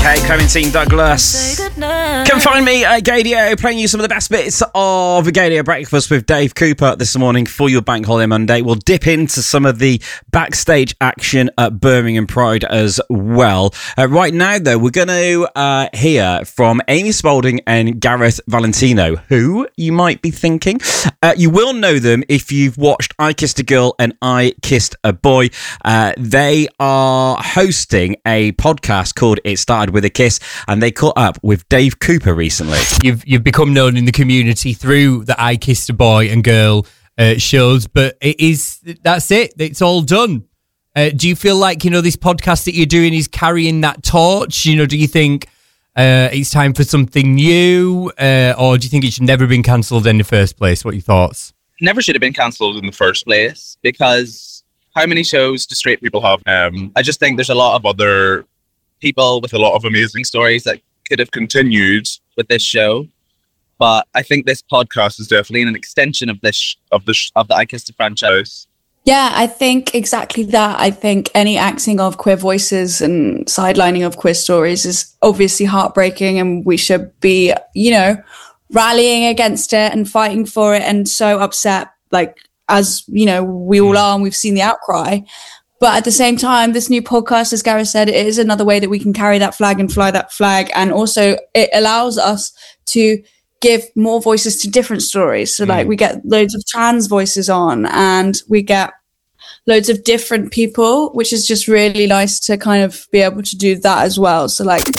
Hey, Clementine Douglas. Come find me at Gadio, playing you some of the best bits of Gadio Breakfast with Dave Cooper this morning for your Bank Holiday Monday. We'll dip into some of the backstage action at Birmingham Pride as well. Right now, though, we're going to hear from Amy Spalding and Gareth Valentino, who you might be thinking. You will know them if you've watched I Kissed a Girl and I Kissed a Boy. They are hosting a podcast called It Started With a Kiss, and they caught up with Dave Cooper recently. You've become known in the community through the I Kissed a Boy and Girl shows, but that's it. It's all done. Do you feel like, this podcast that you're doing is carrying that torch? Do you think it's time for something new, or do you think it should never have been cancelled in the first place? What are your thoughts? Never should have been cancelled in the first place, because how many shows do straight people have? I just think there's a lot of other people with a lot of amazing stories that could have continued with this show. But I think this podcast is definitely an extension of the I Kissed a franchise. Yeah, I think exactly that. I think any axing of queer voices and sidelining of queer stories is obviously heartbreaking, and we should be, rallying against it and fighting for it, and so upset, as we all are, and we've seen the outcry. But at the same time, this new podcast, as Gareth said, it is another way that we can carry that flag and fly that flag. And also it allows us to give more voices to different stories. So we get loads of trans voices on, and we get loads of different people, which is just really nice to kind of be able to do that as well. So